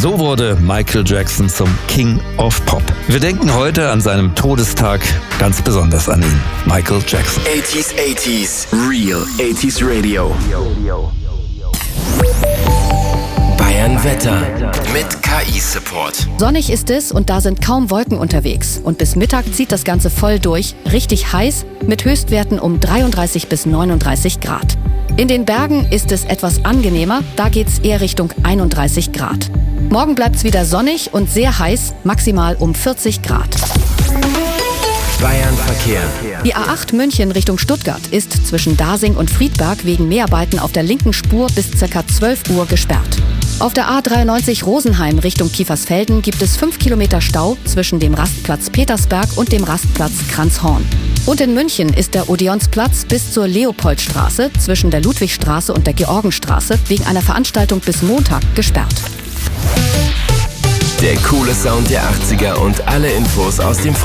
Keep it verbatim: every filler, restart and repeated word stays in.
So wurde Michael Jackson zum King of Pop. Wir denken heute an seinem Todestag ganz besonders an ihn, Michael Jackson. achtziger, achtziger, Real achtziger Radio. Bayern Wetter mit K I-Support. Sonnig ist es und da sind kaum Wolken unterwegs. Und bis Mittag zieht das Ganze voll durch. Richtig heiß mit Höchstwerten um dreiunddreißig bis neununddreißig Grad. In den Bergen ist es etwas angenehmer, da geht's eher Richtung einunddreißig Grad. Morgen bleibt's wieder sonnig und sehr heiß, maximal um vierzig Grad. Bayern Verkehr. Die A acht München Richtung Stuttgart ist zwischen Dasing und Friedberg wegen Mäharbeiten auf der linken Spur bis ca. zwölf Uhr gesperrt. Auf der A dreiundneunzig Rosenheim Richtung Kiefersfelden gibt es fünf Kilometer Stau zwischen dem Rastplatz Petersberg und dem Rastplatz Kranzhorn. Und in München ist der Odeonsplatz bis zur Leopoldstraße zwischen der Ludwigstraße und der Georgenstraße wegen einer Veranstaltung bis Montag gesperrt. Der coole Sound der achtziger und alle Infos aus dem